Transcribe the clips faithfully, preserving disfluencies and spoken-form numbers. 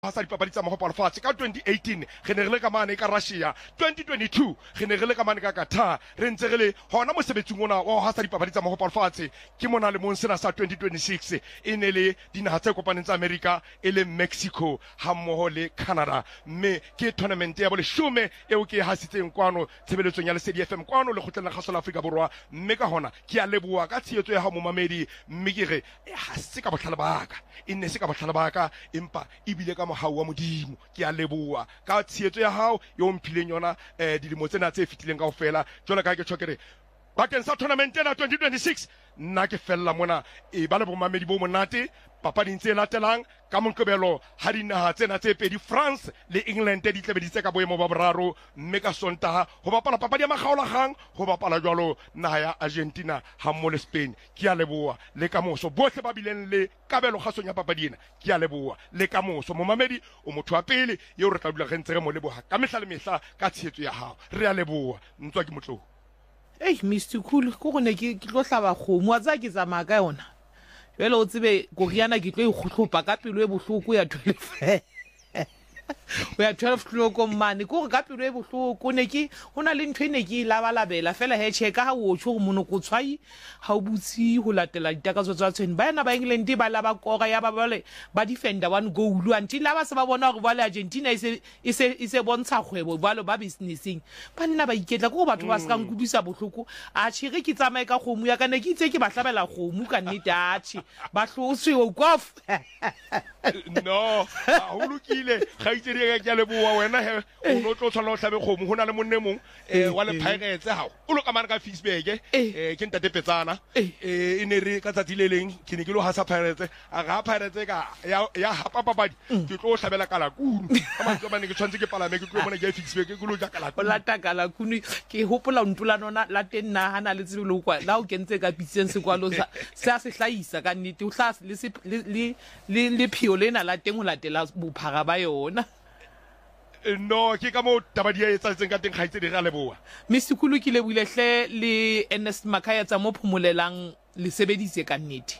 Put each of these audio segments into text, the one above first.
Hasa dipapadi tsa mahopa lefatshe ka twenty eighteen re ne re le ka mane ka Russia, twenty twenty-two re ne re le ka mane ka Qatar, re ntse re le hona mosebetsing ona wa hasa dipapadi tsa mahopa lefatshe ke mona le mong sena sa twenty twenty-six e ne le dinaha tse kopaneng tsa America e le Mexico ha mmoho le Canada, mme ke tournament ya boleshome eo ke hasitseng kwano tshebeletsong ya Lesedi F M kwano le kgotleng la kgaso la Afrika Borwa, mme ka hona ke a leboha ka tshehetso ya ha momamedi, mme ke re ha se ka botlhala baka e ne se ka botlhala baka empa ibile ka hao wa modimo ke a leboha ka tshehetso ya hao yo mphileng yona eh dilemo tsena tse fitileng kaofela jwale ka ke tshokere bakeng sa tournament ena twenty twenty-six nna ke fella mona e ba le bomamedi bo monate papading tse latelang ka Moqebelo ha dinaha tsena tse pedi France le England di tlebeditse ka boemo ba boraro, mme ka Sontaha ho bapala papadi ya makgaolakgang ho bapala jwalo naha ya Argentina ha mmoho le Spain. Ke a leboha le ka moso bohle ba bileng le kabelo kgasong ya papadi ena, ke a leboha le ka moso momamedi o motho wa pele yo re tla dula re ntse re mo leboha ka mehla le mehla ka tshehetso ya hao. Re a leboha ntswa ke motlo. Hey Mister Cool go gone ke tlo hlaba kgomo tsa ke tsamaya ka yona jwale o tsebe Goriana ke tlo ikgutlopa ka pelo e bohloko ya twelve o ya twelve tloko mane go ka pelo e bohloko ne ke hona le ntwe ne ke labalabela fela he cheka ha o tsho mono go tshwai ha o butsi ho latela ditakatso tsa tsweng ba yana ba England ba la ba koga ya ba bale ba defender one goal until la ba se ba bona gore ba le Argentina ise ise ise bontsha kgwebo ba lo ba businessing ba nna ba iketla go batho ba se ka nkudisa bohloko a tshire ke tsamae ka kgomo ya ka ne ke itse ke ba hlabela kgomo ka nnete a tshi ba hloswe o kof no a ho lokile ga itse re ke a leboha wena he o no tlo tshwana o hlabe kgomo hona le monne mong eh wa le Pirates ha o lo ka mane ka Fitzburg eh ke ntate Petsana eh ine re ka tsatsi le leng ke ne ke lo hasa Pirates a ga Pirates ka ya ya hapa papadi ke tlo hlabela kala kunu ka mantso ba ne ke tshwantse ke palame ke tlo mona ke Fitzburg ke lo ja kala o lata kala kunu ke hopola ntula nona la tenna hana le tsebe lo kwa la o kentse ka pitseng se kwa lo sa sa se hlaisa ka nnete o hla le le le le phio lena la teng ho latela bophara ba yona. No ke ka mo tabadi ya etsa tseng ka teng kgaitse di ga leboa Mister Kulu ke le buile hle le Ernest Makaya tsa mo phumolelang le sebedise ka nnete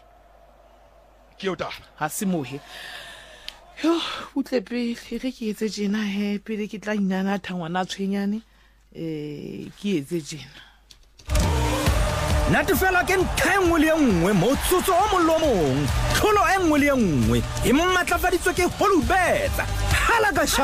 ke o ta ha se mohe yo utle pele re ke etse jena he pele ke tla inana thangwana tshwenyane eh ke etse jena natefela ke nthengwe le nngwe mo tsotso o molomong tlholo e nngwe le nngwe e mmatlafaditswe ke Holubet halagasha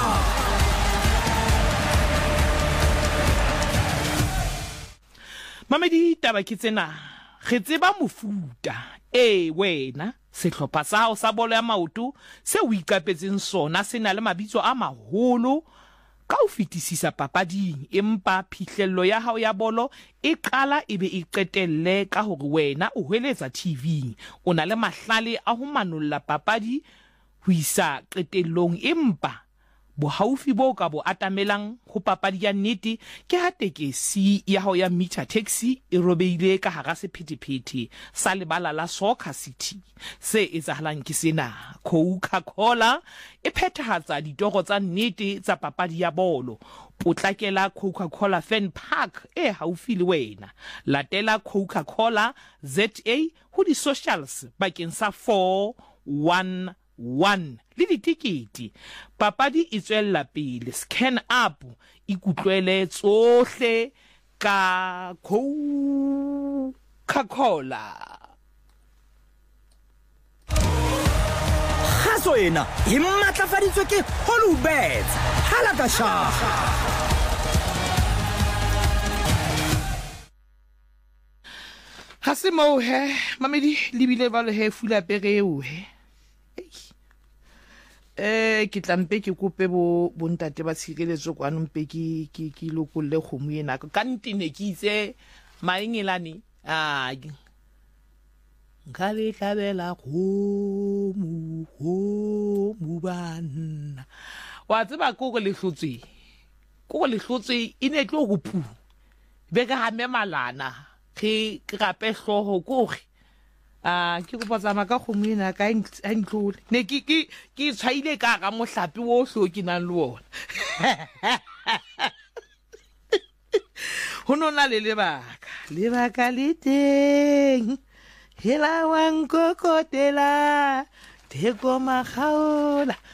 mamedi taba ke tsena re tseba mofuta eh wena sehlopha sa hao sa bolo ya maoto se o iqapetseng sona se na le mabitso a maholo ka o fetisisa papading empa phihlello ya hao ya bolo e qala ebe e qetelle ka hore wena o hweletsa T V o na le mahlale a ho manolla papadi ho isa qetellong empa bohaufi bo ka bo atamelang ho papadi ya nnete ke ha tekesi ya hao ya meter taxi e robeile ka hara sephethephethe sa lebala la Soccer City se etsahalang ke sena Coca-Cola e phethahatsa ditoro tsa nnete tsa papadi ya bolo potlakela Coca-Cola Fan Park e haufi le wena latela Coca-Cola Z A ho di socials bakeng sa four one one le ditikiti papadi e tswella pele scan up ikutlwele tsohle ka Coca-Cola khaso ena e mmatlafaditswe ke Holubet halagasha ha se mo he mamedi libile ba le he fula pereo he eh ke tlampe ke kope bo bontate ba tshireletso kwano mpe ke ke ke lokolle kgomo ena ka ntine ke itse maengelane a ngale tlabela kgomo kgomo bana wa tseba go go le hlotswe go go le hlotswe ine tlo go pu be ka ha me malana ke gape hloho gore ah ke go patsama ka kgomo ena ka entlole ne ke ke ke tshwaile ka ga mohlapi wo hlo ke nang le wona honona le lebaka lebaka le teng hela wang kokotela theko magaola